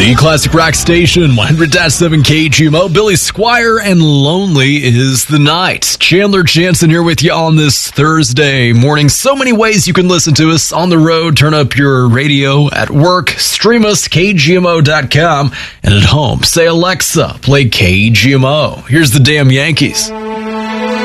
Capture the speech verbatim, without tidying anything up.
The Classic Rock Station, one hundred point seven K G M O. Billy Squier and Lonely is the Night. Chandler Jansen here with you on this Thursday morning. So many ways you can listen to us on the road. Turn up your radio at work. Stream us, K G M O dot com. And at home, say, Alexa, play K G M O. Here's the damn Yankees.